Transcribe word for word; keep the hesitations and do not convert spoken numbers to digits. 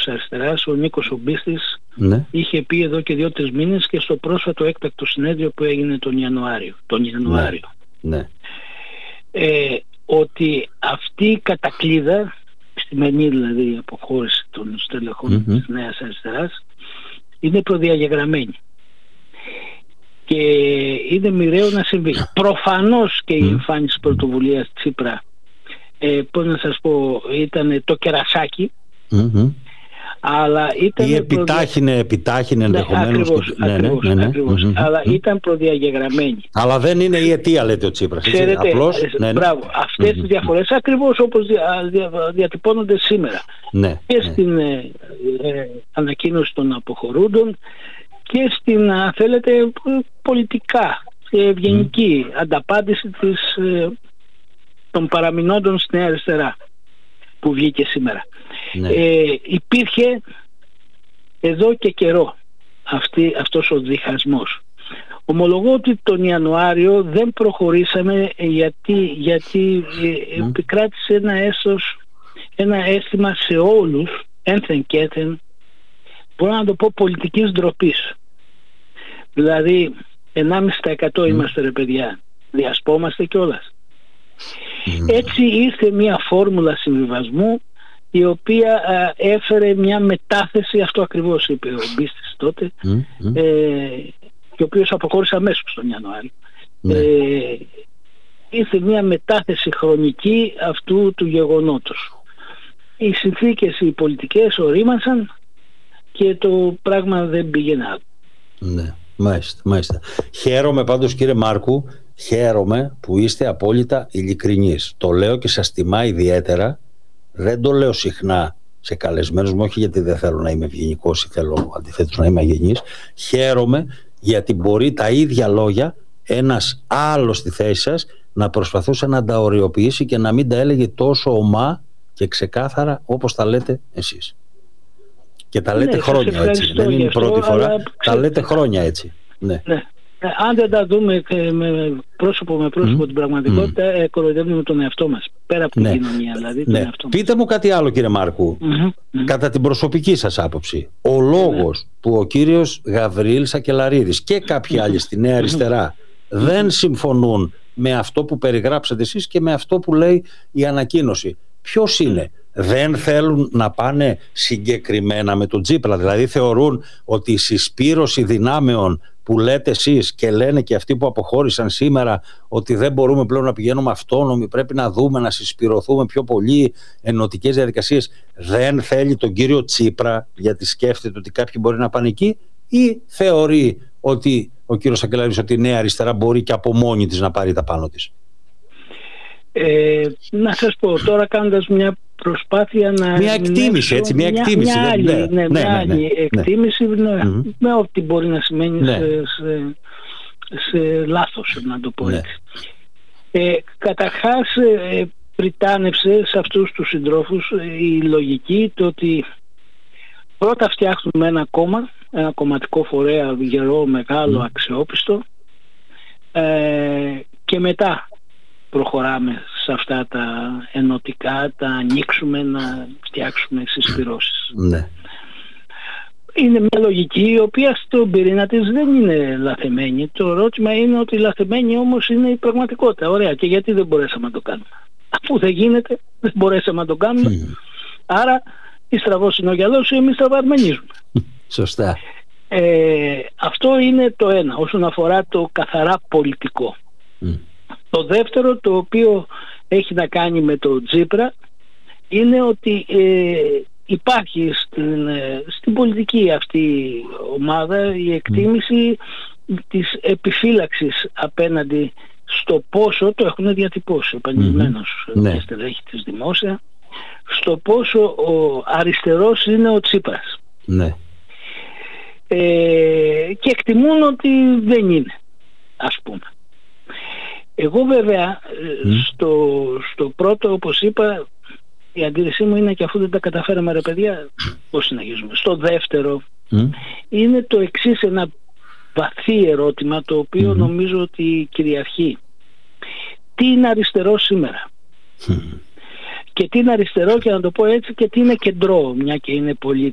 της αριστεράς, ο Νίκος ο Μπίστης, ναι. είχε πει εδώ και δύο-τρεις μήνες και στο πρόσφατο έκτακτο συνέδριο που έγινε τον Ιανουάριο, τον Ιανουάριο ναι. Ναι. Ε, ότι αυτή η κατακλείδα, σημερινή δηλαδή η αποχώρηση των στελεχών mm-hmm. της Νέας Αριστεράς, είναι προδιαγεγραμμένη και είναι μοιραίο να συμβεί. Προφανώς και η εμφάνιση πρωτοβουλίας Τσίπρα, ε, πώς να σας πω, ήταν το κερασάκι, mm-hmm. αλλά ήταν ή επιτάχυνε, προδια... επιτάχυνε ενδεχομένως. Ναι, ακριβώς, και... ακριβώς, ναι, ναι, ναι, ακριβώς. ναι. Αλλά Mm-hmm. ήταν προδιαγεγραμμένη. Αλλά δεν είναι η αιτία, λέτε ο Τσίπρας. Ξέρετε, απλώς, ναι, ναι. μπράβο, αυτές mm-hmm. τις διαφορές ακριβώς όπως δια, δια, διατυπώνονται σήμερα. Ναι, και ναι. στην ε, ε, ανακοίνωση των αποχωρούντων και στην, αν θέλετε, πολιτικά ευγενική mm. ανταπάντηση της, ε, των παραμεινόντων στη Νέα Αριστερά που βγήκε σήμερα. Ναι. Ε, υπήρχε εδώ και καιρό αυτή, αυτός ο διχασμός. Ομολογώ ότι τον Ιανουάριο δεν προχωρήσαμε γιατί, γιατί ε, mm. επικράτησε ένα έσος, ένα αίσθημα σε όλους, ένθεν και ένθεν, μπορώ να το πω πολιτικής ντροπής. Δηλαδή ενάμιση τοις εκατό mm. είμαστε ρε παιδιά, διασπόμαστε κιόλας. Mm. Έτσι ήρθε μια φόρμουλα συμβιβασμού η οποία α, έφερε μια μετάθεση, αυτό ακριβώς είπε ο Μπίστης τότε, mm. Mm. Ε, και ο οποίος αποχώρησε αμέσως τον Ιανουάριο. Mm. Ε, ήρθε μια μετάθεση χρονική αυτού του γεγονότος. Οι συνθήκες οι πολιτικές ορίμασαν και το πράγμα δεν πήγαινε άλλο. Ναι, μάλιστα, μάλιστα. Χαίρομαι πάντως κύριε Μάρκου, χαίρομαι που είστε απόλυτα ειλικρινείς. Το λέω και σας τιμά ιδιαίτερα. Δεν το λέω συχνά σε καλεσμένους μου, όχι γιατί δεν θέλω να είμαι ευγενικός ή θέλω αντιθέτως να είμαι αγενής. Χαίρομαι γιατί μπορεί τα ίδια λόγια ένας άλλος στη θέση σας να προσπαθούσε να τα οριοποιήσει και να μην τα έλεγε τόσο ομά και ξεκάθαρα όπως τα λέτε εσείς. Και τα λέτε ναι, χρόνια έτσι. Δεν είναι η πρώτη αυτό, φορά. Τα λέτε χρόνια έτσι. Ναι. Ναι. Αν δεν τα δούμε με πρόσωπο με πρόσωπο mm. την πραγματικότητα, mm. κοροϊδεύουμε τον εαυτό μας. Πέρα από ναι. την κοινωνία δηλαδή. Ναι. Τον εαυτό Πείτε μας. μου κάτι άλλο κύριε Μάρκου. Mm-hmm. Mm-hmm. Κατά την προσωπική σας άποψη, ο λόγος mm-hmm. που ο κύριος Γαβριήλ Σακελαρίδης και κάποιοι mm-hmm. άλλοι στη Νέα Αριστερά mm-hmm. δεν συμφωνούν με αυτό που περιγράψατε εσείς και με αυτό που λέει η ανακοίνωση, ποιος είναι? Δεν θέλουν να πάνε συγκεκριμένα με τον Τσίπρα, δηλαδή θεωρούν ότι η συσπήρωση δυνάμεων που λέτε εσείς και λένε και αυτοί που αποχώρησαν σήμερα ότι δεν μπορούμε πλέον να πηγαίνουμε αυτόνομοι, πρέπει να δούμε να συσπηρωθούμε πιο πολύ, ενωτικές διαδικασίες, δεν θέλει τον κύριο Τσίπρα γιατί σκέφτεται ότι κάποιοι μπορεί να πάνε εκεί, ή θεωρεί ότι ο κύριος Σακελαρίδης ότι η Νέα Αριστερά μπορεί και από μόνη της να πάρει τα πάνω της? Ε, να σας πω τώρα, κάνοντας μια προσπάθεια να μια εκτίμηση, έτσι, μια εκτίμηση, μια, μια άλλη, ναι, ναι, ναι, μια ναι, άλλη ναι, εκτίμηση ναι. Ναι, mm-hmm. με ό,τι μπορεί να σημαίνει ναι. σε, σε, σε λάθος, να το πω έτσι. Ναι. Ε, καταρχάς ε, πριτάνευσε σε αυτούς τους συντρόφους η λογική το ότι πρώτα φτιάχνουμε ένα κόμμα, ένα κομματικό φορέα γερό, μεγάλο, mm. αξιόπιστο, ε, και μετά προχωράμε σε αυτά τα ενωτικά, τα ανοίξουμε, να φτιάξουμε συσπυρώσεις. Ναι. Είναι μια λογική η οποία στον πυρήνα της δεν είναι λαθεμένη. Το ερώτημα είναι ότι λαθεμένη όμως είναι η πραγματικότητα. Ωραία, και γιατί δεν μπορέσαμε να το κάνουμε? Αφού δεν γίνεται, δεν μπορέσαμε να το κάνουμε. Mm. Άρα ή στραβός είναι ο γυαλός ή εμείς στραβαρμενίζουμε. Σωστά. Ε, αυτό είναι το ένα όσον αφορά το καθαρά πολιτικό. Mm. Το δεύτερο, το οποίο έχει να κάνει με το Τσίπρα, είναι ότι ε, υπάρχει στην, ε, στην πολιτική αυτή ομάδα η εκτίμηση mm. της επιφύλαξης απέναντι στο πόσο, το έχουν διατυπώσει επανειλημμένως mm-hmm. και στελέχη της δημόσια, στο πόσο ο αριστερός είναι ο Τσίπρας. Ναι. Ε, και εκτιμούν ότι δεν είναι, ας πούμε. Εγώ βέβαια mm. στο, στο πρώτο, όπως είπα, η αντίρρησή μου είναι και αφού δεν τα καταφέραμε ρε παιδιά, πώς συνεχίζουμε? Στο δεύτερο mm. είναι το εξής, ένα βαθύ ερώτημα το οποίο mm. νομίζω ότι κυριαρχεί. Τι είναι αριστερό σήμερα? Mm. Και τι είναι αριστερό, και να το πω έτσι, και τι είναι κεντρό, μια και είναι πολύ